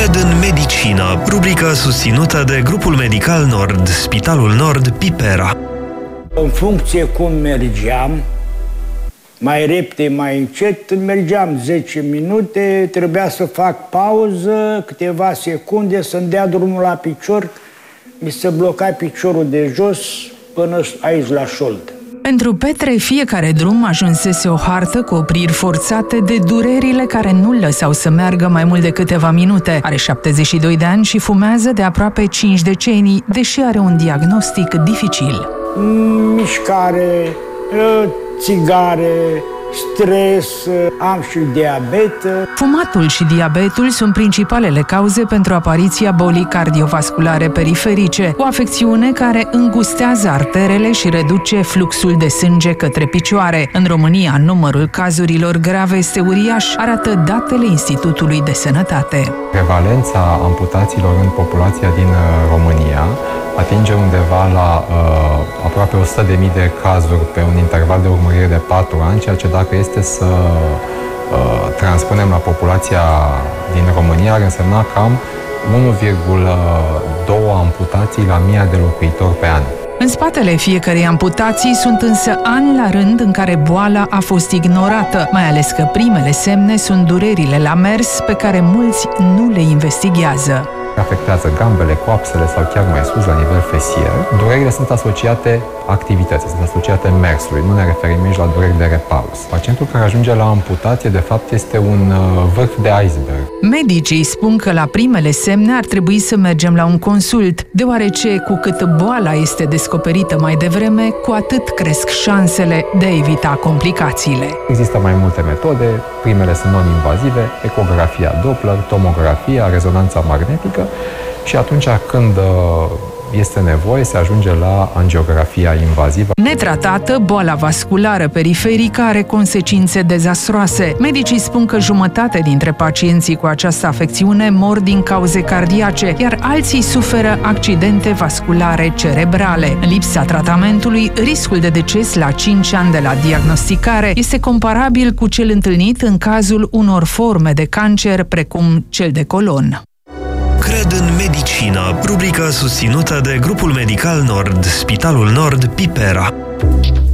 Cred în medicină, rubrica susținută de Grupul Medical Nord, Spitalul Nord, Pipera. În funcție cum mergeam, mai repede, mai încet, mergeam 10 minute, trebuia să fac pauză, câteva secunde, să-mi dea drumul la picior, mi se bloca piciorul de jos până aici la șold. Pentru Petre, fiecare drum ajunsese o hartă cu opriri forțate de durerile care nu-l lăsau să meargă mai mult de câteva minute. Are 72 de ani și fumează de aproape 5 decenii, deși are un diagnostic dificil. Mișcare, țigare, stres, am și diabet. Fumatul și diabetul sunt principalele cauze pentru apariția bolii cardiovasculare periferice, o afecțiune care îngustează arterele și reduce fluxul de sânge către picioare. În România, numărul cazurilor grave este uriaș, arată datele Institutului de Sănătate. Prevalența amputațiilor în populația din România atinge undeva la aproape 100.000 de cazuri pe un interval de urmărire de 4 ani, ceea ce dacă este să transpunem la populația din România, ar însemna cam 1,2 amputații la 1000 de locuitori pe an. În spatele fiecărei amputații sunt însă ani la rând în care boala a fost ignorată, mai ales că primele semne sunt durerile la mers pe care mulți nu le investighează. Afectează gambele, coapsele sau chiar mai sus, la nivel fesier. Durerile sunt asociate activității, sunt asociate mersului. Nu ne referim aici la dureri de repaus. Pacientul care ajunge la amputație, de fapt, este un vârf de iceberg. Medicii spun că la primele semne ar trebui să mergem la un consult, deoarece cu cât boala este descoperită mai devreme, cu atât cresc șansele de a evita complicațiile. Există mai multe metode. Primele sunt non-invazive, ecografia Doppler, tomografia, rezonanța magnetică, și atunci când este nevoie, se ajunge la angiografia invazivă. Netratată, boala vasculară periferică are consecințe dezastroase. Medicii spun că jumătate dintre pacienții cu această afecțiune mor din cauze cardiace, iar alții suferă accidente vasculare cerebrale. În lipsa tratamentului, riscul de deces la 5 ani de la diagnosticare este comparabil cu cel întâlnit în cazul unor forme de cancer, precum cel de colon. Cred în medicină, rubrica susținută de Grupul Medical Nord, Spitalul Nord, Pipera.